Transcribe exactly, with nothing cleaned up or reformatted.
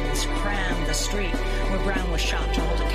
thousands crammed the street where Brown was shot to hold a